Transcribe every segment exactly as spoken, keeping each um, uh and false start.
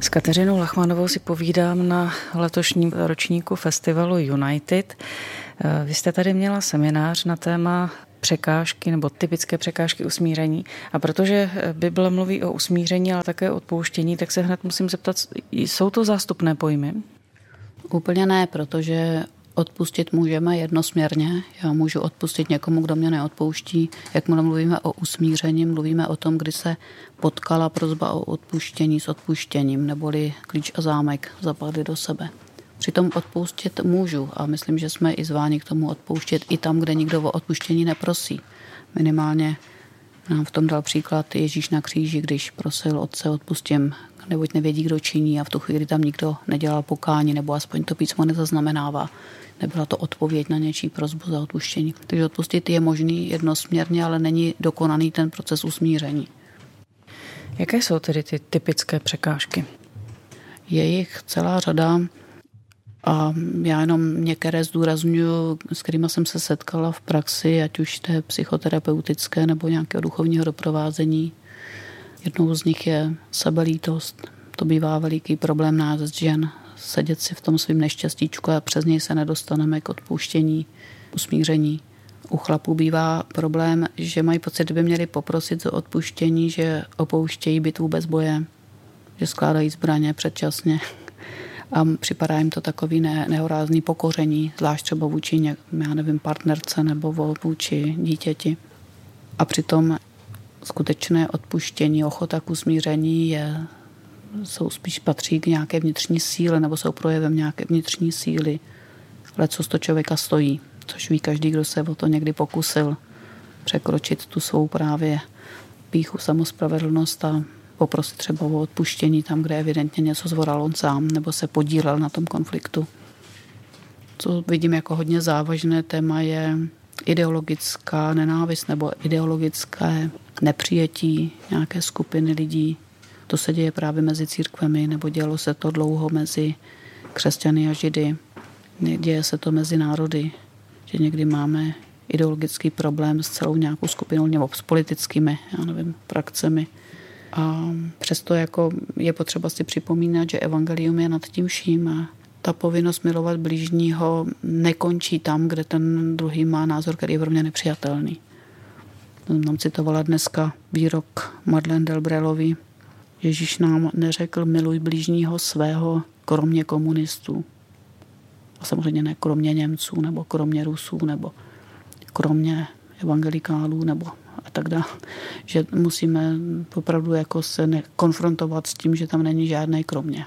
S Kateřinou Lachmanovou si povídám na letošním ročníku festivalu United. Vy jste tady měla seminář na téma překážky nebo typické překážky usmíření. A protože Bible mluví o usmíření, ale také o odpouštění, tak se hned musím zeptat, jsou to zástupné pojmy? Úplně ne, protože odpustit můžeme jednosměrně. Já můžu odpustit někomu, kdo mě neodpouští. Jakmile mluvíme o usmíření, mluvíme o tom, kdy se potkala prosba o odpuštění s odpuštěním, neboli klíč a zámek zapadly do sebe. Přitom odpustit můžu a myslím, že jsme i zváni k tomu odpouštět i tam, kde nikdo o odpuštění neprosí. Minimálně nám v tom dal příklad Ježíš na kříži, když prosil Otce odpustím, neboť nevědí, kdo činí, a v tu chvíli tam nikdo nedělal pokání, nebo aspoň to písmo nezaznamenává. Nebyla to odpověď na něčí prosbu za odpuštění. Takže odpustit je možný jednosměrně, ale není dokonaný ten proces usmíření. Jaké jsou tedy ty typické překážky? Je jich celá řada a já jenom některé zdůrazňuji, s kterými jsem se setkala v praxi, ať už té psychoterapeutické nebo nějakého duchovního doprovázení. Jednou z nich je sebelítost. To bývá veliký problém nás žen, sedět si v tom svým neštěstíčku a přes něj se nedostaneme k odpuštění, usmíření. U chlapů bývá problém, že mají pocit, že by měli poprosit o odpuštění, že opouštějí být vůbec boje, že skládají zbraně předčasně. A připadá jim to takový ne, nehorázný pokoření, zvlášť třeba vůči, já nevím, partnerce nebo vůči dítěti. A přitom skutečné odpuštění, ochota k usmíření je, jsou spíš patří k nějaké vnitřní síle nebo jsou projevem nějaké vnitřní síly. Lecos to člověka stojí, což ví každý, kdo se o to někdy pokusil překročit tu svou právě pýchu, samospravedlnost a poprosit třeba o odpuštění tam, kde evidentně něco zvoral on sám nebo se podílel na tom konfliktu. Co vidím jako hodně závažné téma je ideologická nenávist nebo ideologické nepřijetí nějaké skupiny lidí. To se děje právě mezi církvemi, nebo dělo se to dlouho mezi křesťany a židy. Děje se to mezi národy, že někdy máme ideologický problém s celou nějakou skupinou nebo s politickými, já nevím, frakcemi. A přesto jako je potřeba si připomínat, že evangelium je nad tím vším a ta povinnost milovat blížního nekončí tam, kde ten druhý má názor, který je pro mě nepřijatelný. Nám citovala dneska výrok Madeleine Delbrellový. Ježíš nám neřekl miluj blížního svého, kromě komunistů. A samozřejmě ne kromě Němců, nebo kromě Rusů, nebo kromě evangelikálů, nebo a tak dále. Že musíme opravdu jako se konfrontovat s tím, že tam není žádné kromě.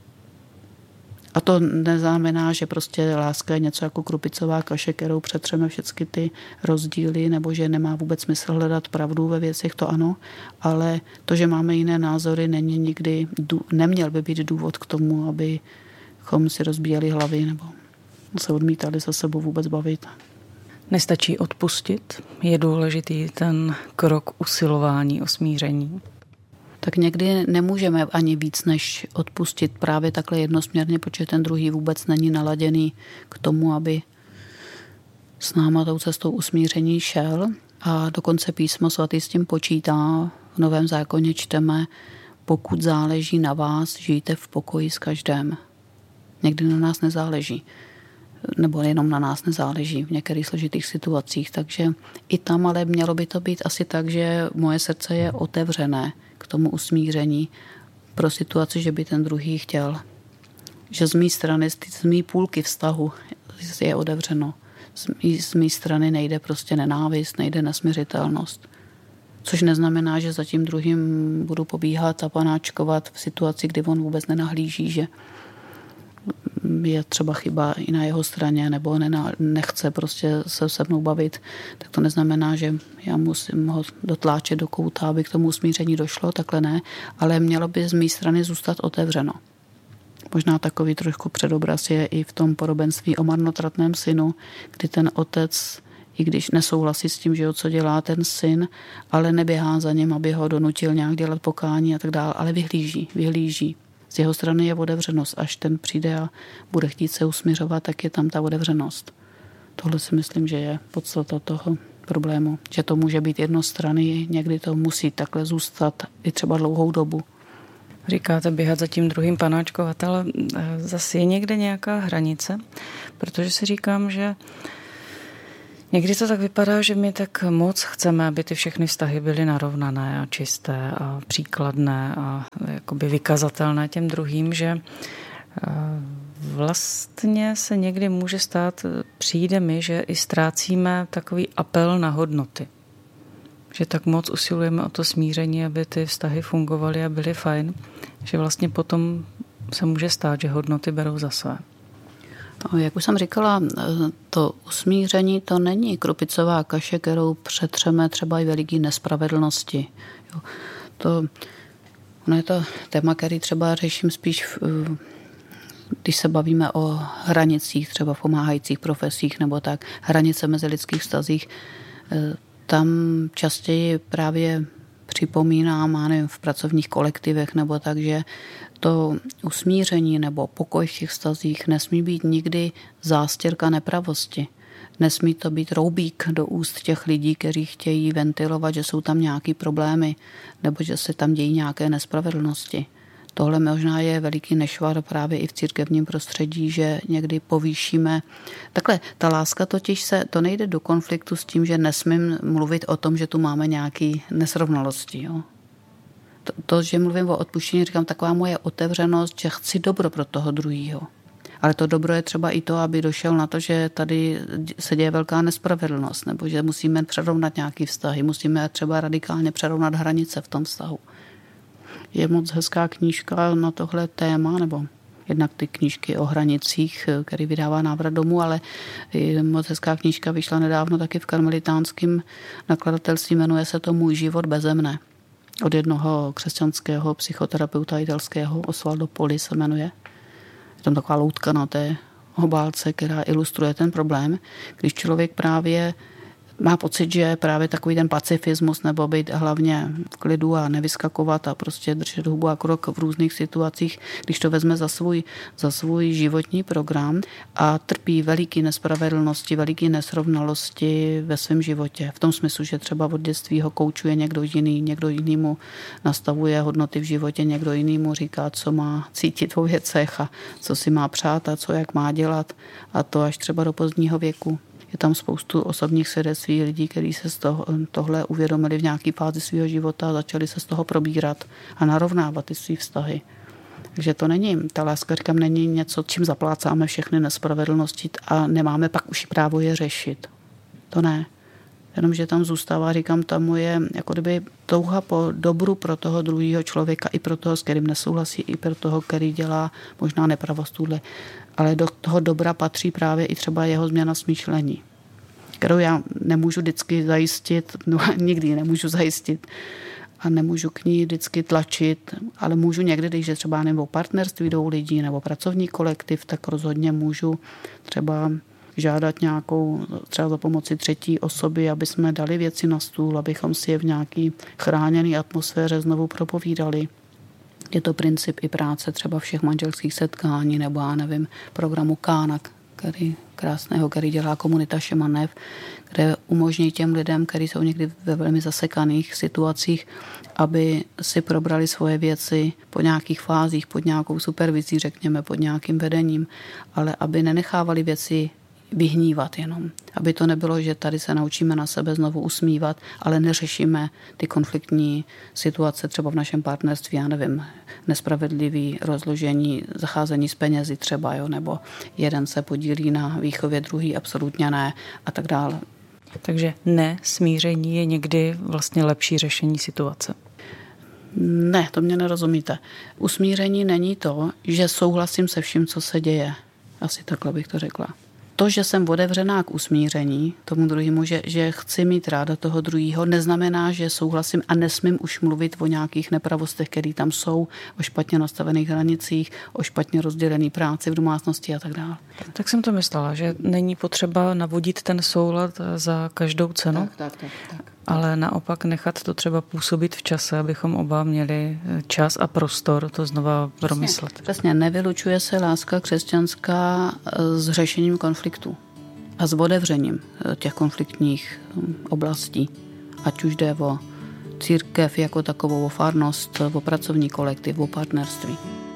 A to neznamená, že prostě láska je něco jako krupicová kaše, kterou přetřeme všechny ty rozdíly, nebo že nemá vůbec smysl hledat pravdu ve věcech, to ano, ale to, že máme jiné názory, není nikdy, neměl by být důvod k tomu, abychom si rozbíjeli hlavy nebo se odmítali se sebou vůbec bavit. Nestačí odpustit? Je důležitý ten krok usilování o smíření? Tak někdy nemůžeme ani víc, než odpustit právě takhle jednosměrně, protože ten druhý vůbec není naladěný k tomu, aby s náma tou cestou usmíření šel. A dokonce písmo svatý s tím počítá. V Novém zákoně čteme, pokud záleží na vás, žijte v pokoji s každým. Někdy na nás nezáleží. Nebo jenom na nás nezáleží v některých složitých situacích. Takže i tam ale mělo by to být asi tak, že moje srdce je otevřené k tomu usmíření pro situaci, že by ten druhý chtěl. Že z mé strany, z mé půlky vztahu je otevřeno. Z mé strany nejde prostě nenávist, nejde nesmiřitelnost. Což neznamená, že za tím druhým budu pobíhat a panáčkovat v situaci, kdy on vůbec nenahlíží, že je třeba chyba i na jeho straně nebo nechce prostě se se mnou bavit, tak to neznamená, že já musím ho dotláčet do kouta, aby k tomu usmíření došlo, takhle ne, ale mělo by z mé strany zůstat otevřeno. Možná takový trošku předobraz je i v tom podobenství o marnotratném synu, kdy ten otec, i když nesouhlasí s tím, že jo, co dělá ten syn, ale neběhá za ním, aby ho donutil nějak dělat pokání a tak dále, ale vyhlíží, vyhlíží. Z jeho strany je otevřenost. Až ten přijde a bude chtít se usměřovat, tak je tam ta otevřenost. Tohle si myslím, že je podstata toho problému. Že to může být jednostranný, někdy to musí takhle zůstat i třeba dlouhou dobu. Říkáte běhat za tím druhým panáčkovat, ale zase je někde nějaká hranice, protože si říkám, že někdy to tak vypadá, že my tak moc chceme, aby ty všechny vztahy byly narovnané a čisté a příkladné a jakoby vykazatelné těm druhým, že vlastně se někdy může stát, přijde mi, že i ztrácíme takový apel na hodnoty. Že tak moc usilujeme o to smíření, aby ty vztahy fungovaly a byly fajn, že vlastně potom se může stát, že hodnoty berou za své. Jak už jsem říkala, to usmíření to není krupicová kaše, kterou přetřeme třeba i veliký nespravedlnosti. Jo. To, ono je to téma, který třeba řeším spíš, v, když se bavíme o hranicích, třeba v pomáhajících profesích nebo tak, hranice mezi lidských vztazích, tam častěji právě připomínám, já nevím, v pracovních kolektivech nebo tak, že to usmíření nebo pokoj v těch vztazích nesmí být nikdy zástěrka nepravosti. Nesmí to být roubík do úst těch lidí, kteří chtějí ventilovat, že jsou tam nějaké problémy nebo že se tam dějí nějaké nespravedlnosti. Tohle možná je veliký nešvar právě i v církevním prostředí, že někdy povýšíme. Takhle, ta láska totiž se, to nejde do konfliktu s tím, že nesmím mluvit o tom, že tu máme nějaké nesrovnalosti. Jo? To, to, že mluvím o odpuštění, říkám, taková moje otevřenost, že chci dobro pro toho druhýho. Ale to dobro je třeba i to, aby došel na to, že tady se děje velká nespravedlnost, nebo že musíme přerovnat nějaké vztahy, musíme třeba radikálně přerovnat hranice v tom vztahu. Je moc hezká knížka na tohle téma, nebo jednak ty knížky o hranicích, který vydává Návrat domů, ale je moc hezká knížka vyšla nedávno taky v karmelitánském nakladatelství, jmenuje se to Můj život beze mne. Od jednoho křesťanského psychoterapeuta italského, Osvaldo Poli se jmenuje. Je tam taková loutka na té obálce, která ilustruje ten problém, když člověk právě má pocit, že právě takový ten pacifismus nebo být hlavně v klidu a nevyskakovat a prostě držet hubu a krok v různých situacích, když to vezme za svůj, za svůj životní program a trpí veliký nespravedlnosti, veliký nesrovnalosti ve svém životě. V tom smyslu, že třeba od dětství ho koučuje někdo jiný, někdo jiný mu nastavuje hodnoty v životě, někdo jiný mu říká, co má cítit o věcech a co si má přát a co jak má dělat, a to až třeba do pozdního věku. Je tam spoustu osobních svědectví lidí, kteří se z toho, tohle uvědomili v nějaké fázi svého života a začali se z toho probírat a narovnávat ty svý vztahy. Takže to není, ta láska, říkám, není něco, čím zaplácáme všechny nespravedlnosti a nemáme pak už právo je řešit. To ne. Jenomže tam zůstává, říkám, ta moje jako kdyby touha po dobru pro toho druhého člověka, i pro toho, s kterým nesouhlasí, i pro toho, který dělá možná nepravost tuhle. Ale do toho dobra patří právě i třeba jeho změna smýšlení, kterou já nemůžu vždycky zajistit, no nikdy ji nemůžu zajistit a nemůžu k ní vždycky tlačit, ale můžu někdy, když je třeba nebo partnerství dvou lidí nebo pracovní kolektiv, tak rozhodně můžu třeba žádat nějakou, třeba za pomoci třetí osoby, aby jsme dali věci na stůl, abychom si je v nějaký chráněný atmosféře znovu propovídali. Je to princip i práce třeba všech manželských setkání nebo já nevím, programu Kának, který, krásného, který dělá komunita Šemanev, kde umožní těm lidem, kteří jsou někdy ve velmi zasekaných situacích, aby si probrali svoje věci po nějakých fázích, pod nějakou supervizí, řekněme, pod nějakým vedením, ale aby nenechávali věci vyhnívat jenom. Aby to nebylo, že tady se naučíme na sebe znovu usmívat, ale neřešíme ty konfliktní situace třeba v našem partnerství, já nevím, nespravedlivý rozložení, zacházení s penězi třeba, jo, nebo jeden se podílí na výchově, druhý absolutně ne a tak dále. Takže ne, smíření je někdy vlastně lepší řešení situace. Ne, to mě nerozumíte. Usmíření není to, že souhlasím se vším, co se děje. Asi takhle bych to řekla. To, že jsem otevřená k usmíření tomu druhému, že, že chci mít ráda toho druhého, neznamená, že souhlasím a nesmím už mluvit o nějakých nepravostech, které tam jsou, o špatně nastavených hranicích, o špatně rozdělené práci v domácnosti a tak dále. Tak jsem to myslela, že není potřeba navodit ten soulad za každou cenu, tak, tak, tak, tak. ale naopak nechat to třeba působit v čase, abychom oba měli čas a prostor to znova promyslet. Přesně, přesně. Nevylučuje se láska křesťanská s řešením konfliktů a s otevřením těch konfliktních oblastí. Ať už jde o církev jako takovou, o farnost, o pracovní kolektiv, o partnerství.